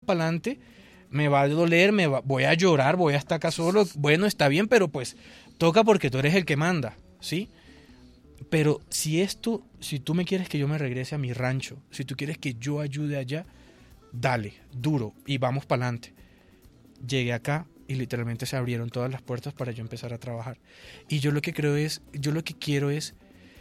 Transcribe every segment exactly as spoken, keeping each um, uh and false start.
para adelante, me va a doler, me va, voy a llorar, voy a estar acá solo, bueno, está bien, pero pues toca porque tú eres el que manda, ¿sí? Pero si esto, si tú me quieres que yo me regrese a mi rancho, si tú quieres que yo ayude allá, dale, duro, y vamos para adelante. Llegué acá y literalmente se abrieron todas las puertas para yo empezar a trabajar. Y yo lo que creo es, yo lo que quiero es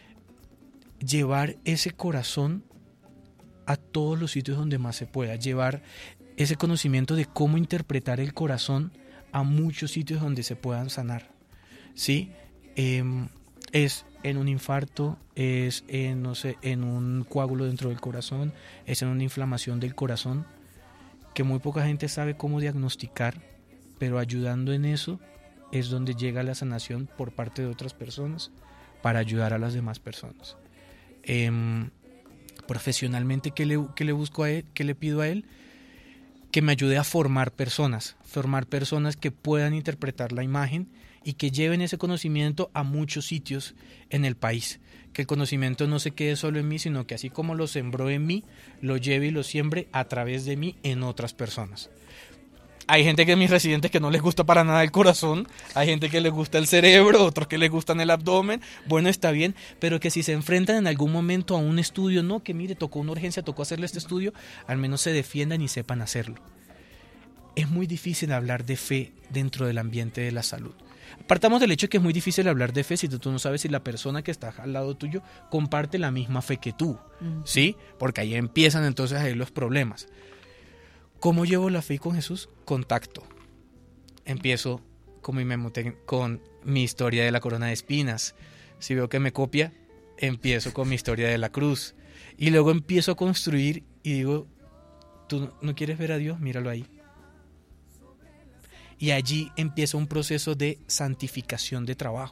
llevar ese corazón a todos los sitios donde más se pueda, llevar ese conocimiento de cómo interpretar el corazón a muchos sitios donde se puedan sanar, ¿sí? Eh, es en un infarto, es en, no sé, en un coágulo dentro del corazón, es en una inflamación del corazón, que muy poca gente sabe cómo diagnosticar, pero ayudando en eso es donde llega la sanación por parte de otras personas para ayudar a las demás personas. Eh, profesionalmente, ¿qué le, qué le busco a él? ¿Qué le pido a él? Que me ayude a formar personas, formar personas que puedan interpretar la imagen y que lleven ese conocimiento a muchos sitios en el país. Que el conocimiento no se quede solo en mí, sino que así como lo sembró en mí, lo lleve y lo siembre a través de mí en otras personas. Hay gente que es mis residentes que no les gusta para nada el corazón, hay gente que les gusta el cerebro, otros que les gustan el abdomen, bueno, está bien, pero que si se enfrentan en algún momento a un estudio, no, que mire, tocó una urgencia, tocó hacerle este estudio, al menos se defiendan y sepan hacerlo. Es muy difícil hablar de fe dentro del ambiente de la salud. Partamos del hecho de que es muy difícil hablar de fe si tú no sabes si la persona que está al lado tuyo comparte la misma fe que tú, uh-huh. ¿sí? Porque ahí empiezan entonces a ir los problemas. ¿Cómo llevo la fe con Jesús? Contacto. Empiezo con mi, memote- con mi historia de la corona de espinas. Si veo que me copia, empiezo con mi historia de la cruz. Y luego empiezo a construir y digo, ¿tú no quieres ver a Dios? Míralo ahí. Y allí empieza un proceso de santificación de trabajo,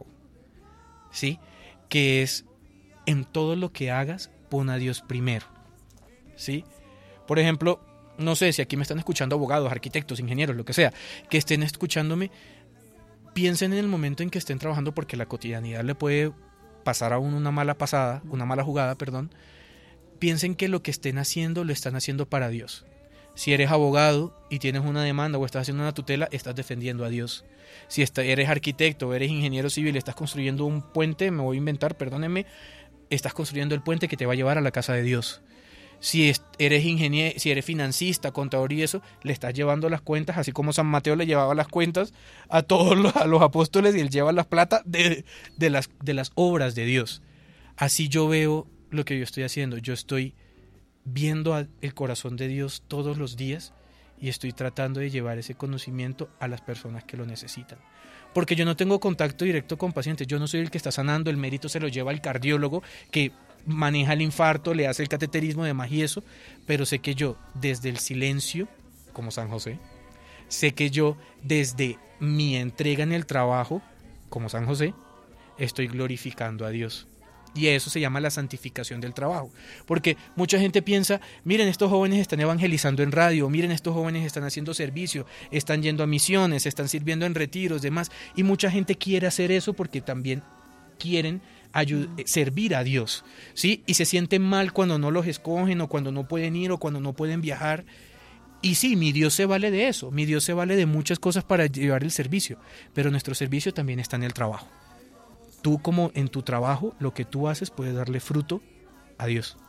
¿sí? Que es, en todo lo que hagas, pon a Dios primero, ¿sí? Por ejemplo, no sé si aquí me están escuchando abogados, arquitectos, ingenieros, lo que sea, que estén escuchándome, piensen en el momento en que estén trabajando, porque la cotidianidad le puede pasar a uno una mala pasada, una mala jugada, perdón. Piensen que lo que estén haciendo, lo están haciendo para Dios. Si eres abogado y tienes una demanda o estás haciendo una tutela, estás defendiendo a Dios. Si eres arquitecto o eres ingeniero civil y estás construyendo un puente, me voy a inventar, perdónenme, estás construyendo el puente que te va a llevar a la casa de Dios. Si eres ingeniero, si eres financista, contador y eso, le estás llevando las cuentas, así como San Mateo le llevaba las cuentas a todos los, a los apóstoles y él lleva las plata de, de, las, de las obras de Dios. Así yo veo lo que yo estoy haciendo. Yo estoy viendo el corazón de Dios todos los días y estoy tratando de llevar ese conocimiento a las personas que lo necesitan. Porque yo no tengo contacto directo con pacientes, yo no soy el que está sanando, el mérito se lo lleva el cardiólogo que maneja el infarto, le hace el cateterismo, demás y eso, pero sé que yo desde el silencio, como San José, sé que yo desde mi entrega en el trabajo, como San José, estoy glorificando a Dios. Y eso se llama la santificación del trabajo. Porque mucha gente piensa, miren, estos jóvenes están evangelizando en radio, miren, estos jóvenes están haciendo servicio, están yendo a misiones, están sirviendo en retiros, demás. Y mucha gente quiere hacer eso porque también quieren ayud- servir a Dios, ¿sí? Y se sienten mal cuando no los escogen o cuando no pueden ir o cuando no pueden viajar. Y sí, mi Dios se vale de eso, mi Dios se vale de muchas cosas para llevar el servicio, pero nuestro servicio también está en el trabajo. Tú como en tu trabajo, lo que tú haces puede darle fruto a Dios.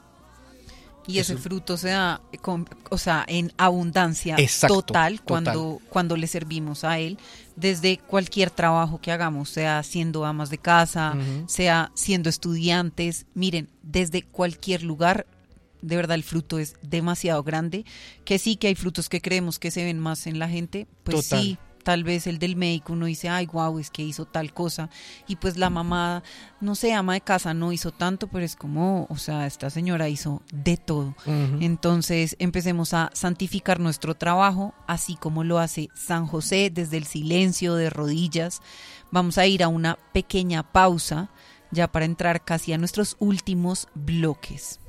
Y ese Eso. fruto se da, con, o sea, en abundancia Exacto, total cuando, total. cuando le servimos a Él, desde cualquier trabajo que hagamos, sea siendo amas de casa, uh-huh. sea siendo estudiantes. Miren, desde cualquier lugar, de verdad el fruto es demasiado grande. Que sí, que hay frutos que creemos que se ven más en la gente, pues total. sí. Tal vez el del médico uno dice, ay, guau, es que hizo tal cosa. Y pues la mamá, no sé, ama de casa no hizo tanto, pero es como, o sea, esta señora hizo de todo. Uh-huh. Entonces empecemos a santificar nuestro trabajo, así como lo hace San José, desde el silencio, de rodillas. Vamos a ir a una pequeña pausa, ya para entrar casi a nuestros últimos bloques.